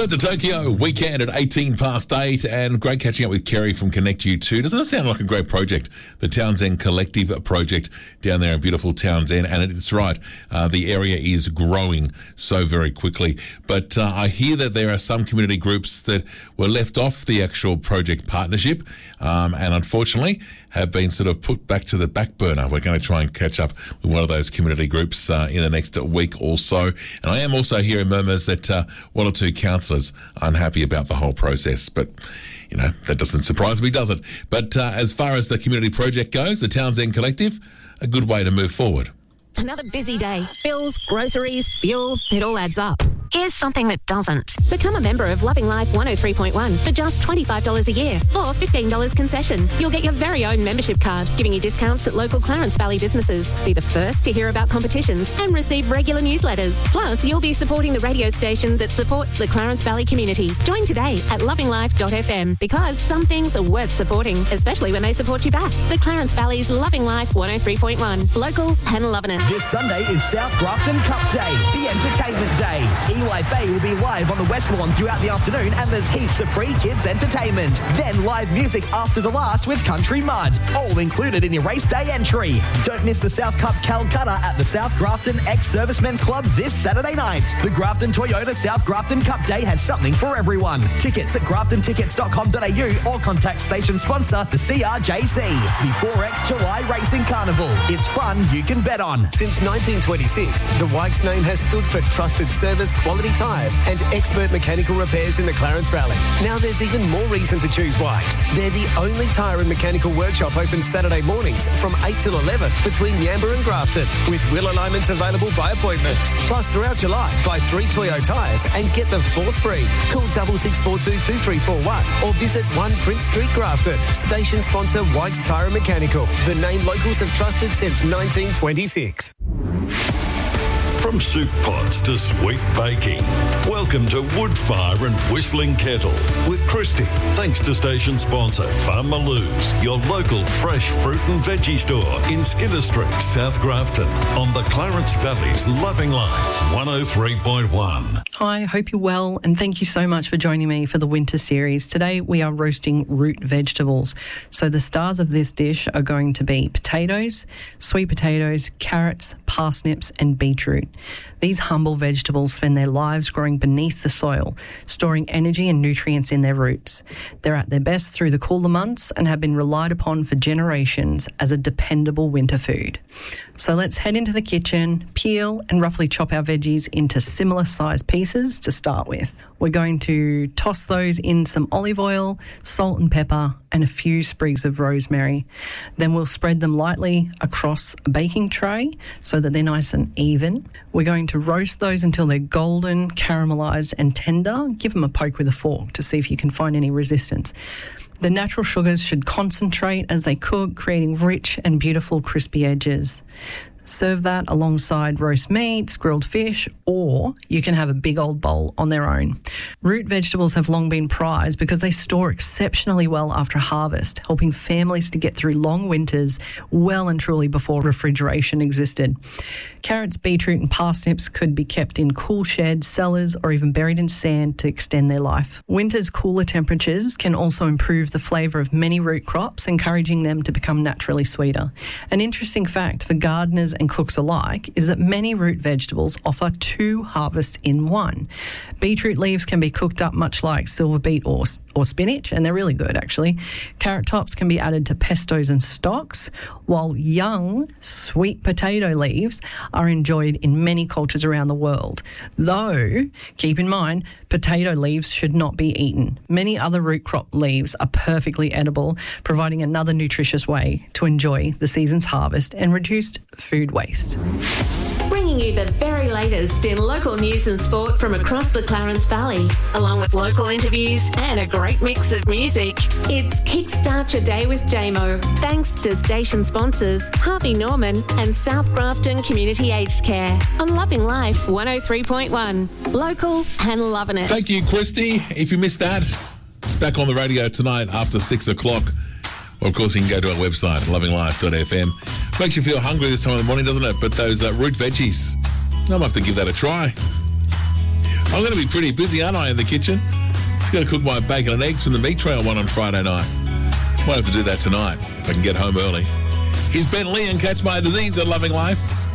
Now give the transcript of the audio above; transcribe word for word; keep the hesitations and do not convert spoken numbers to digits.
Birds of Tokyo weekend at eighteen past eight, and great catching up with Kerry from Connect U two. Doesn't it sound like a great project? The Townsend Collective project down there in beautiful Townsend, and it's right, uh, the area is growing so very quickly. But uh, I hear that there are some community groups that were left off the actual project partnership, um, and unfortunately have been sort of put back to the back burner. We're going to try and catch up with one of those community groups uh, in the next week or so. And I am also hearing murmurs that uh, one or two councillors are unhappy about the whole process. But, you know, that doesn't surprise me, does it? But uh, as far as the community project goes, the Townsend Collective, a good way to move forward. Another busy day. Bills, groceries, fuel, it all adds up. Here's something that doesn't. Become a member of Loving Life one oh three point one for just twenty-five dollars a year or fifteen dollars concession. You'll get your very own membership card, giving you discounts at local Clarence Valley businesses. Be the first to hear about competitions and receive regular newsletters. Plus, you'll be supporting the radio station that supports the Clarence Valley community. Join today at loving life dot f m because some things are worth supporting, especially when they support you back. The Clarence Valley's Loving Life one oh three point one. Local and loving it. This Sunday is South Grafton Cup Day, the entertainment day. Eli Bay will be live on the West Lawn throughout the afternoon, and there's heaps of free kids entertainment. Then live music after the last with Country Mud, all included in your race day entry. Don't miss the South Cup Calcutta at the South Grafton Ex-Servicemen's Club this Saturday night. The Grafton Toyota South Grafton Cup Day has something for everyone. Tickets at grafton tickets dot com dot a u or contact station sponsor, the C R J C. The four X July Racing Carnival. It's fun you can bet on. Since nineteen twenty-six, the Wykes name has stood for trusted service, quality tyres and expert mechanical repairs in the Clarence Valley. Now there's even more reason to choose Wykes. They're the only tyre and mechanical workshop open Saturday mornings from eight till eleven between Yamba and Grafton, with wheel alignments available by appointments. Plus, throughout July, buy three Toyo tyres and get the fourth free. Call six six four two, two three four one or visit one Prince Street, Grafton. Station sponsor Wykes Tyre and Mechanical, the name locals have trusted since nineteen twenty-six. From soup pots to sweet baking, welcome to Woodfire and Whistling Kettle with Christy. Thanks to station sponsor Farm Maloos, your local fresh fruit and veggie store in Skinner Street, South Grafton, on the Clarence Valley's Loving Life one oh three point one. Hi, hope you're well, and thank you so much for joining me for the winter series. Today we are roasting root vegetables. So the stars of this dish are going to be potatoes, sweet potatoes, carrots, parsnips and beetroot. These humble vegetables spend their lives growing beneath the soil, storing energy and nutrients in their roots. They're at their best through the cooler months and have been relied upon for generations as a dependable winter food. So let's head into the kitchen, peel and roughly chop our veggies into similar sized pieces to start with. We're going to toss those in some olive oil, salt and pepper and a few sprigs of rosemary. Then we'll spread them lightly across a baking tray so that they're nice and even. We're going to roast those until they're golden, caramelised and tender. Give them a poke with a fork to see if you can find any resistance. The natural sugars should concentrate as they cook, creating rich and beautiful crispy edges. Serve that alongside roast meats, grilled fish, or you can have a big old bowl on their own. Root vegetables have long been prized because they store exceptionally well after harvest, helping families to get through long winters well and truly before refrigeration existed. Carrots, beetroot and parsnips could be kept in cool sheds, cellars, or even buried in sand to extend their life. Winter's cooler temperatures can also improve the flavour of many root crops, encouraging them to become naturally sweeter. An interesting fact for gardeners and cooks alike is that many root vegetables offer two harvests in one. Beetroot leaves can be cooked up much like silver beet or, or spinach, and they're really good actually. Carrot tops can be added to pestos and stocks, while young sweet potato leaves are enjoyed in many cultures around the world. Though, keep in mind, potato leaves should not be eaten. Many other root crop leaves are perfectly edible, providing another nutritious way to enjoy the season's harvest and reduced food waste. Bringing you the very latest in local news and sport from across the Clarence Valley, along with local interviews and a great mix of music. It's Kickstart Your Day with J-Mo, thanks to station sponsors Harvey Norman and South Grafton Community Aged Care on Loving Life one oh three point one. Local and loving it. Thank you, Christy. If you missed that, it's back on the radio tonight after six o'clock. Well, of course, you can go to our website, loving life dot f m. Makes you feel hungry this time of the morning, doesn't it? But those uh, root veggies, I might have to give that a try. I'm going to be pretty busy, aren't I, in the kitchen? Just got to cook my bacon and eggs from the meat trail one on Friday night. Might have to do that tonight if I can get home early. Here's Ben Lee and Catch My Disease at Loving Life.